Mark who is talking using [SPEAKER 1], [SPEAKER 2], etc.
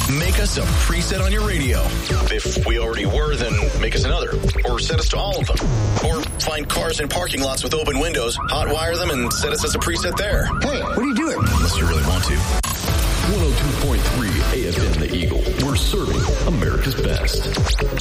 [SPEAKER 1] Make us a preset on your radio. If we already were, then make us another. Or set us to all of them. Or find cars in parking lots with open windows, hotwire them, and set us as a preset there.
[SPEAKER 2] Hey, what are you doing?
[SPEAKER 1] Unless you really want to.
[SPEAKER 3] 102.3 AFM The Eagle. We're serving America's best.